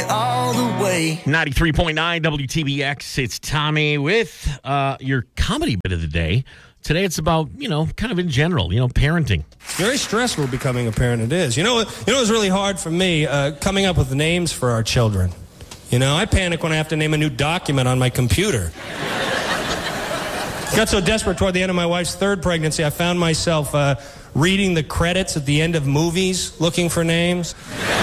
you all the way. 93.9 WTBX. It's Tommy with your comedy bit of the day. Today it's about, kind of in general, parenting. It's very stressful becoming a parent, it is. You know it was really hard for me coming up with names for our children. I panic when I have to name a new document on my computer. Got so desperate toward the end of my wife's third pregnancy, I found myself reading the credits at the end of movies looking for names.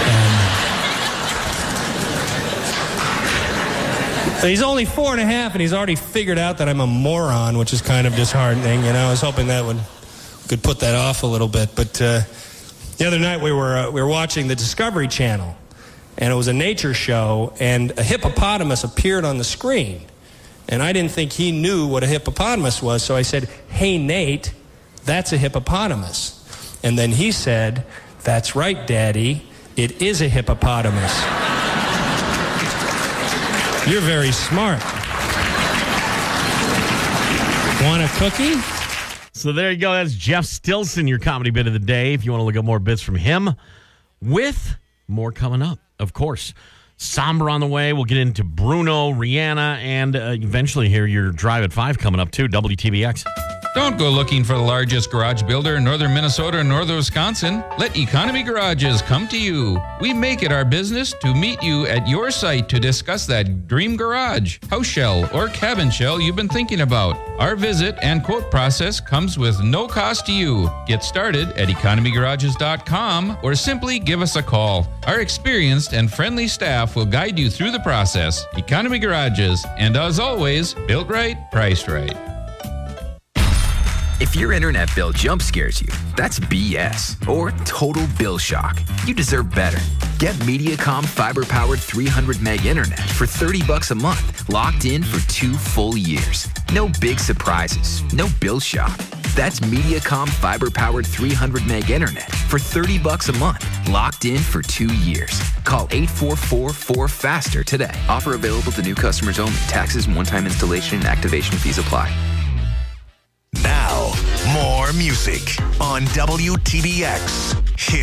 He's only 4.5, and he's already figured out that I'm a moron, which is kind of disheartening. I was hoping that could put that off a little bit. But the other night we were watching the Discovery Channel, and it was a nature show, and a hippopotamus appeared on the screen. And I didn't think he knew what a hippopotamus was, so I said, "Hey, Nate, that's a hippopotamus." And then he said, "That's right, Daddy, it is a hippopotamus." You're very smart. Want a cookie? So there you go. That's Jeff Stilson, your comedy bit of the day. If you want to look at more bits from him, with more coming up, of course. Somber on the way. We'll get into Bruno, Rihanna, and eventually hear your Drive at 5 coming up too, WTBX. Don't go looking for the largest garage builder in northern Minnesota and northern Wisconsin. Let Economy Garages come to you. We make it our business to meet you at your site to discuss that dream garage, house shell, or cabin shell you've been thinking about. Our visit and quote process comes with no cost to you. Get started at economygarages.com or simply give us a call. Our experienced and friendly staff will guide you through the process. Economy Garages, and as always, built right, priced right. If your internet bill jump scares you, that's BS or total bill shock. You deserve better. Get Mediacom fiber-powered 300 meg internet for $30 a month, locked in for 2 full years. No big surprises, no bill shock. That's Mediacom fiber-powered 300 meg internet for $30 a month, locked in for 2 years. Call 844-4FASTER today. Offer available to new customers only. Taxes and one-time installation and activation fees apply. Now, more music on WTBX.